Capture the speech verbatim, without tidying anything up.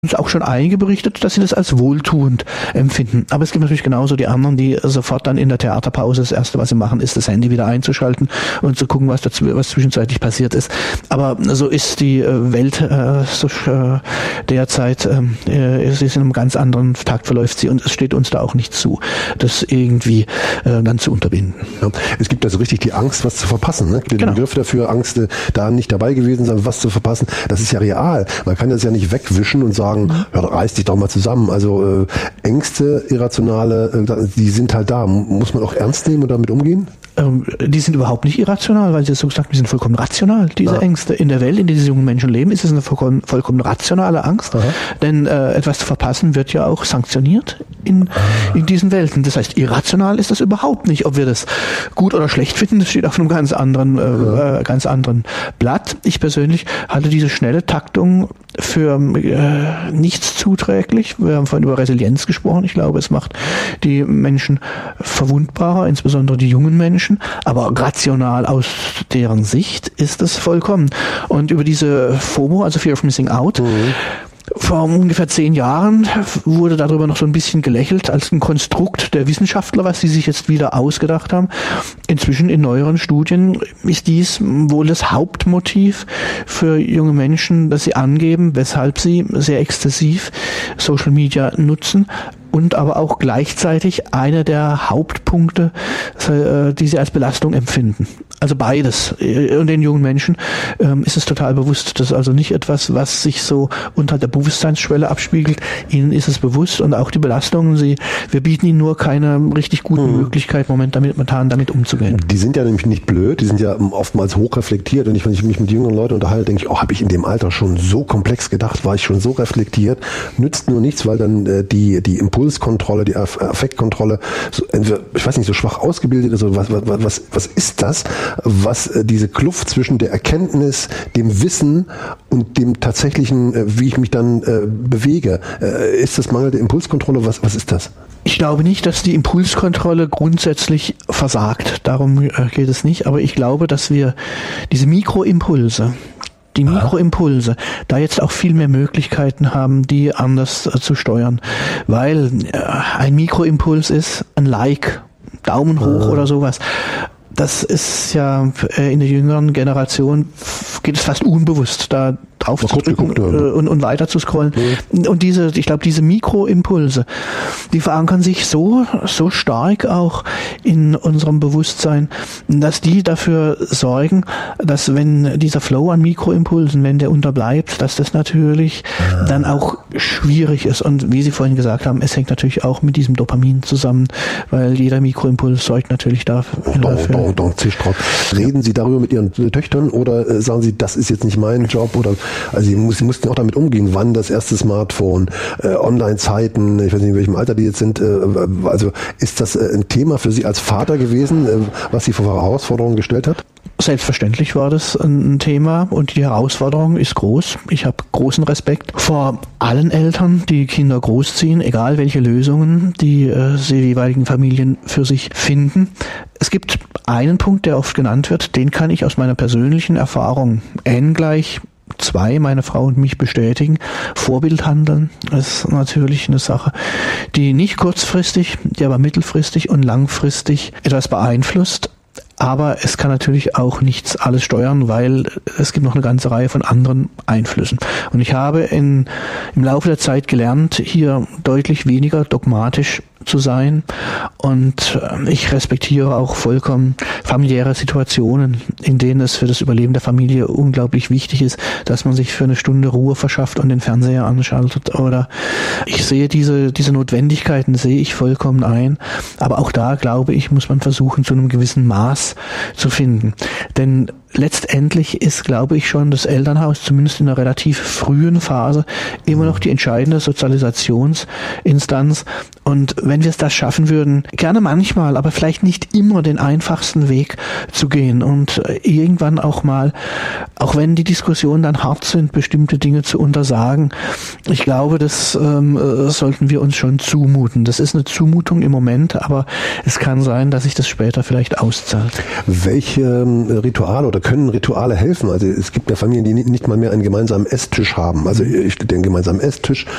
uns auch schon einige berichtet, dass sie das als wohltuend empfinden. Aber es gibt natürlich genauso die anderen, die sofort dann in der Theaterpause das Erste, was sie machen, ist das Handy wieder einzuschalten und zu gucken, was, dazu, was zwischenzeitlich passiert ist. Aber so ist die Welt äh, so, äh, derzeit, äh, sie ist in einem ganz anderen Takt, verläuft sie, und es steht uns da auch nicht zu, das irgendwie äh, dann zu unterbinden. Ja, es gibt also richtig die Angst, was zu verpassen. Ne? Den genau. Begriff dafür, Angst, da nicht dabei gewesen sein, was zu verpassen, das ist ja real. Man kann das ja nicht wegwischen und sagen, ja, reiß dich doch mal zusammen. Also äh, Ängste, irrationale, äh, die sind halt da. Muss man auch ernst nehmen und damit umgehen? Ähm, die sind überhaupt nicht irrational, weil sie so gesagt haben, die sind vollkommen rational, diese ja. Ängste. In der Welt, in der diese jungen Menschen leben, ist es eine vollkommen, vollkommen rationale Angst. Aha. Denn äh, etwas zu verpassen wird ja auch sanktioniert in, in diesen Welten. Das heißt, irrational ist das überhaupt nicht. Ob wir das gut oder schlecht finden, das steht auf einem ganz anderen, äh, ja. äh, ganz anderen Blatt. Ich persönlich halte diese schnelle Taktung für äh, nichts zuträglich. Wir haben vorhin über Resilienz gesprochen. Ich glaube, es macht die Menschen verwundbarer, insbesondere die jungen Menschen. Aber rational aus deren Sicht ist es vollkommen. Und über diese FOMO, also Fear of Missing Out, mhm. vor ungefähr zehn Jahren wurde darüber noch so ein bisschen gelächelt als ein Konstrukt der Wissenschaftler, was sie sich jetzt wieder ausgedacht haben. Inzwischen in neueren Studien ist dies wohl das Hauptmotiv für junge Menschen, das sie angeben, weshalb sie sehr exzessiv Social Media nutzen. Und aber auch gleichzeitig einer der Hauptpunkte, die sie als Belastung empfinden. Also beides. Und den jungen Menschen ähm, ist es total bewusst. Das ist also nicht etwas, was sich so unter der Bewusstseinsschwelle abspiegelt. Ihnen ist es bewusst, und auch die Belastungen, sie, wir bieten ihnen nur keine richtig gute hm. Möglichkeit, moment damit, momentan damit umzugehen. Die sind ja nämlich nicht blöd, die sind ja oftmals hochreflektiert. Und ich, wenn ich mich mit jüngeren Leuten unterhalte, denke ich, oh, habe ich in dem Alter schon so komplex gedacht, war ich schon so reflektiert. Nützt nur nichts, weil dann äh, die, die Impulskontrolle, die Affektkontrolle, so, ich weiß nicht, so schwach ausgebildet ist. Was, was, was, was ist das, was äh, diese Kluft zwischen der Erkenntnis, dem Wissen und dem tatsächlichen, äh, wie ich mich dann äh, bewege, äh, ist das mangelnde Impulskontrolle? Was, was ist das? Ich glaube nicht, dass die Impulskontrolle grundsätzlich versagt. Darum äh, geht es nicht. Aber ich glaube, dass wir diese Mikroimpulse, die Mikroimpulse, da jetzt auch viel mehr Möglichkeiten haben, die anders äh, zu steuern. Weil äh, ein Mikroimpuls ist ein Like, Daumen hoch oder sowas. Das ist ja äh, in der jüngeren Generation geht es fast unbewusst, da drauf zu drücken äh, und, und weiter zu scrollen. Mhm. Und diese, ich glaube, diese Mikroimpulse, die verankern sich so, so stark auch in unserem Bewusstsein, dass die dafür sorgen, dass wenn dieser Flow an Mikroimpulsen, wenn der unterbleibt, dass das natürlich ah. dann auch schwierig ist. Und wie Sie vorhin gesagt haben, es hängt natürlich auch mit diesem Dopamin zusammen, weil jeder Mikroimpuls sorgt natürlich dafür. Oh, oh, oh, oh, Reden Sie darüber mit Ihren Töchtern oder äh, sagen Sie, das ist jetzt nicht mein Job, oder also Sie, muss, Sie mussten auch damit umgehen, wann das erste Smartphone, äh, Online-Zeiten, ich weiß nicht, in welchem Alter die jetzt sind, äh, also ist das äh, ein Thema für Sie als Vater gewesen, äh, was Sie vor Herausforderungen gestellt hat? Selbstverständlich war das ein Thema, und die Herausforderung ist groß. Ich habe großen Respekt vor allen Eltern, die Kinder großziehen, egal welche Lösungen die äh, die jeweiligen Familien für sich finden. Es gibt einen Punkt, der oft genannt wird, den kann ich aus meiner persönlichen Erfahrung N gleich zwei, meine Frau und mich, bestätigen. Vorbildhandeln ist natürlich eine Sache, die nicht kurzfristig, die aber mittelfristig und langfristig etwas beeinflusst. Aber es kann natürlich auch nichts alles steuern, weil es gibt noch eine ganze Reihe von anderen Einflüssen. Und ich habe in, im Laufe der Zeit gelernt, hier deutlich weniger dogmatisch zu sein, und ich respektiere auch vollkommen familiäre Situationen, in denen es für das Überleben der Familie unglaublich wichtig ist, dass man sich für eine Stunde Ruhe verschafft und den Fernseher anschaltet. Oder ich sehe diese diese Notwendigkeiten, sehe ich vollkommen ein, aber auch da, glaube ich, muss man versuchen, zu einem gewissen Maß zu finden. Denn letztendlich ist, glaube ich, schon das Elternhaus, zumindest in einer relativ frühen Phase, immer noch die entscheidende Sozialisationsinstanz. Und wenn wir es das schaffen würden, gerne manchmal, aber vielleicht nicht immer den einfachsten Weg zu gehen und irgendwann auch mal, auch wenn die Diskussionen dann hart sind, bestimmte Dinge zu untersagen. Ich glaube, das ähm, sollten wir uns schon zumuten. Das ist eine Zumutung im Moment, aber es kann sein, dass sich das später vielleicht auszahlt. Welche Rituale oder können Rituale helfen. Also es gibt ja Familien, die nicht mal mehr einen gemeinsamen Esstisch haben. Also ich, den gemeinsamen Esstisch